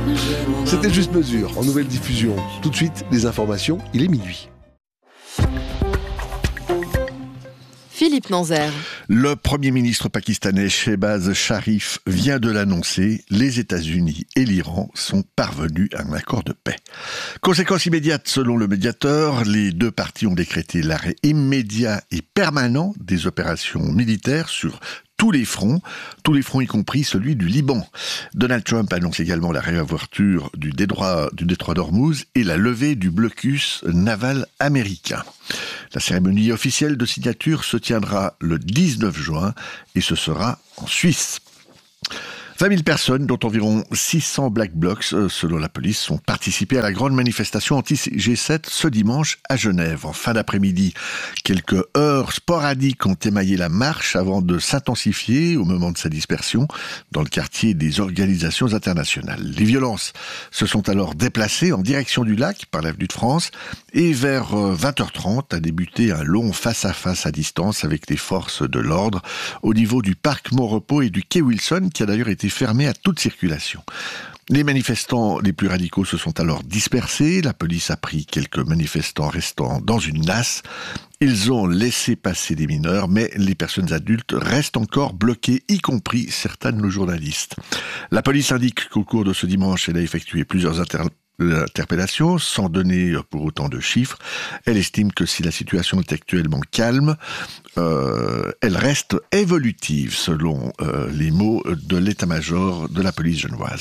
C'était Juste Mesure, en nouvelle diffusion. Tout de suite, les informations, il est minuit. Philippe Nanzer. Le Premier ministre pakistanais Shehbaz Sharif vient de l'annoncer, les États-Unis et l'Iran sont parvenus à un accord de paix. Conséquence immédiate, selon le médiateur, les deux parties ont décrété l'arrêt immédiat et permanent des opérations militaires sur tous les fronts y compris celui du Liban. Donald Trump annonce également la réouverture du détroit d'Ormuz et la levée du blocus naval américain. La cérémonie officielle de signature se tiendra le 19 juin et ce sera en Suisse. 20 000 personnes, dont environ 600 Black Blocs, selon la police, ont participé à la grande manifestation anti-G7 ce dimanche à Genève. En fin d'après-midi, quelques heurts sporadiques ont émaillé la marche avant de s'intensifier au moment de sa dispersion dans le quartier des organisations internationales. Les violences se sont alors déplacées en direction du lac par l'avenue de France et vers 20h30 a débuté un long face-à-face à distance avec les forces de l'ordre au niveau du parc Montrepos et du quai Wilson qui a d'ailleurs été fermé à toute circulation. Les manifestants les plus radicaux se sont alors dispersés. La police a pris quelques manifestants restant dans une nasse. Ils ont laissé passer des mineurs, mais les personnes adultes restent encore bloquées, y compris certains de nos journalistes. La police indique qu'au cours de ce dimanche, elle a effectué plusieurs interpellations, sans donner pour autant de chiffres. Elle estime que si la situation est actuellement calme, elle reste évolutive, selon les mots de l'état-major de la police genevoise.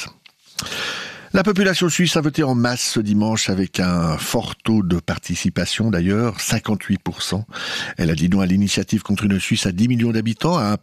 La population suisse a voté en masse ce dimanche avec un fort taux de participation d'ailleurs, 58%. Elle a dit non à l'initiative contre une Suisse à 10 millions d'habitants, à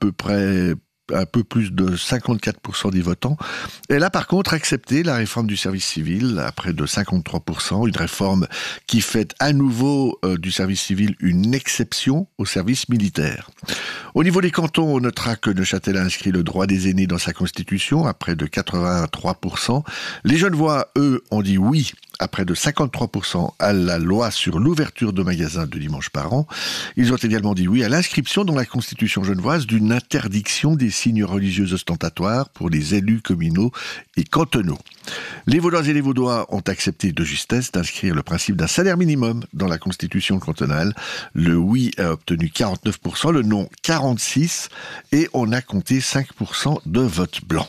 un peu plus de 54% des votants. Elle a par contre accepté la réforme du service civil à près de 53%, une réforme qui fait à nouveau du service civil une exception au service militaire. Au niveau des cantons, on notera que Neuchâtel a inscrit le droit des aînés dans sa constitution à près de 83%. Les Genevois, eux, ont dit oui à près de 53% à la loi sur l'ouverture de magasins de dimanche par an. Ils ont également dit oui à l'inscription dans la constitution genevoise d'une interdiction des signes religieux ostentatoires pour les élus communaux et cantonaux. Les Vaudoises et les Vaudois ont accepté de justesse d'inscrire le principe d'un salaire minimum dans la constitution cantonale. Le oui a obtenu 49%, le non 46% et on a compté 5% de vote blanc.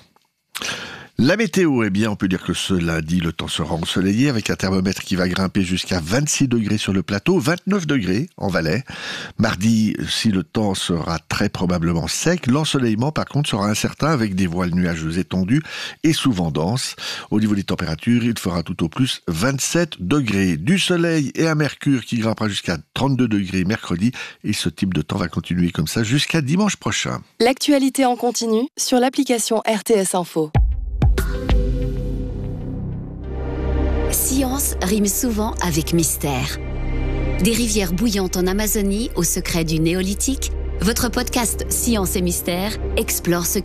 La météo, eh bien, on peut dire que ce lundi, le temps sera ensoleillé avec un thermomètre qui va grimper jusqu'à 26 degrés sur le plateau, 29 degrés en Valais. Mardi, si le temps sera très probablement sec, l'ensoleillement, par contre, sera incertain avec des voiles nuageuses étendues et souvent denses. Au niveau des températures, il fera tout au plus 27 degrés. Du soleil et un mercure qui grimpera jusqu'à 32 degrés mercredi. Et ce type de temps va continuer comme ça jusqu'à dimanche prochain. L'actualité en continu sur l'application RTS Info. Science rime souvent avec mystère. Des rivières bouillantes en Amazonie au secret du néolithique, votre podcast Science et Mystère explore ce